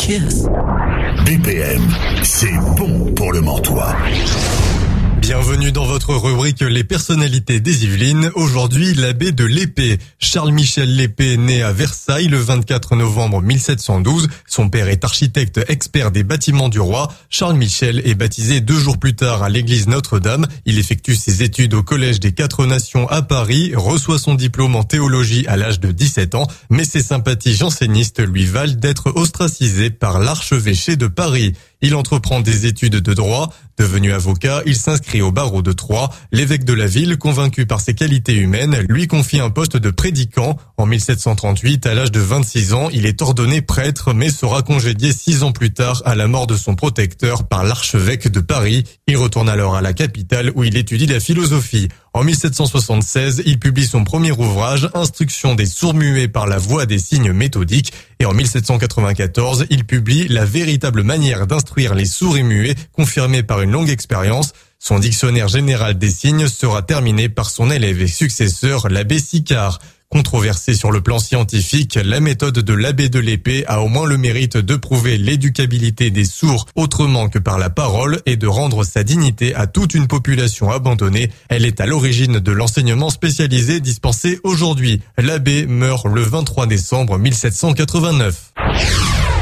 kiss. BPM, c'est bon pour le mentois. Bienvenue dans votre rubrique Les personnalités des Yvelines. Aujourd'hui, l'abbé de l'Épée. Charles-Michel Lépée, né à Versailles le 24 novembre 1712. Son père est architecte expert des bâtiments du roi. Charles-Michel est baptisé 2 jours plus tard à l'église Notre-Dame. Il effectue ses études au collège des 4 Nations à Paris, reçoit son diplôme en théologie à l'âge de 17 ans, mais ses sympathies jansénistes lui valent d'être ostracisé par l'archevêché de Paris. Il entreprend des études de droit. Devenu avocat, il s'inscrit au barreau de Troyes. L'évêque de la ville, convaincu par ses qualités humaines, lui confie un poste de prédicant. En 1738, à l'âge de 26 ans, il est ordonné prêtre, mais sera congédié 6 ans plus tard à la mort de son protecteur par l'archevêque de Paris. Il retourne alors à la capitale où il étudie la philosophie. En 1776, il publie son premier ouvrage, Instruction des sourds-muets par la voie des signes méthodiques. Et en 1794, il publie La véritable manière d'instruire les sourds et muets, confirmée par une longue expérience. Son dictionnaire général des signes sera terminé par son élève et successeur, l'abbé Sicard. Controversée sur le plan scientifique, la méthode de l'abbé de l'Épée a au moins le mérite de prouver l'éducabilité des sourds autrement que par la parole et de rendre sa dignité à toute une population abandonnée. Elle est à l'origine de l'enseignement spécialisé dispensé aujourd'hui. L'abbé meurt le 23 décembre 1789.